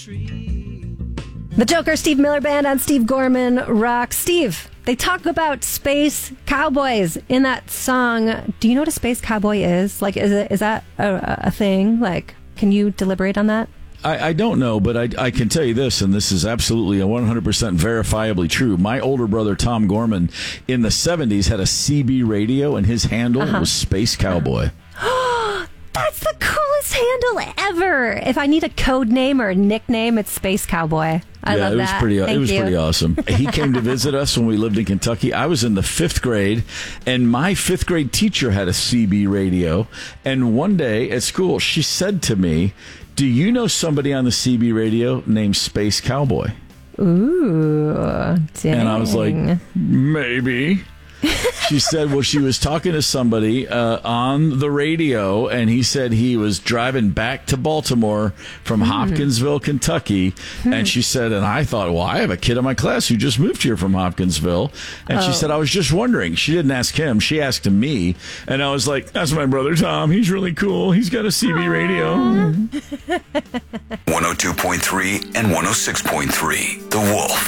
The Joker, Steve Miller Band on Steve Gorman Rock. Steve, they talk about space cowboys in that song. Do you know what a space cowboy is? Like, is that a thing? Like, can you deliberate on that? I don't know, but I can tell you this, and this is absolutely 100% verifiably true. My older brother, Tom Gorman, in the 70s had a CB radio, and his handle was Space Cowboy. That's the coolest handle ever. If I need a code name or a nickname, it's Space Cowboy. I love that. It was pretty awesome. He came to visit us when we lived in Kentucky. I was in the 5th grade, and my 5th grade teacher had a CB radio. And one day at school, she said to me, "Do you know somebody on the CB radio named Space Cowboy?" Ooh, dang. And I was like, maybe. She said, well, she was talking to somebody on the radio, and he said he was driving back to Baltimore from Hopkinsville, Kentucky. And she said, and I thought, well, I have a kid in my class who just moved here from Hopkinsville. And she said, I was just wondering. She didn't ask him. She asked me. And I was like, that's my brother, Tom. He's really cool. He's got a CB radio. 102.3 and 106.3, The Wolf.